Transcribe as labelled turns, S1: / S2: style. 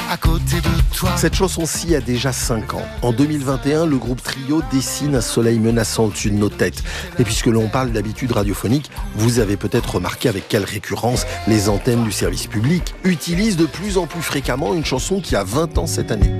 S1: à côté de toi.
S2: Cette chanson-ci a déjà 5 ans. En 2021, le groupe Trio dessine un soleil menaçant au-dessus de nos têtes. Et puisque l'on parle d'habitude radiophonique, vous avez peut-être remarqué avec quelle récurrence les antennes du service public utilisent de plus en plus fréquemment une chanson qui a 20 ans cette année.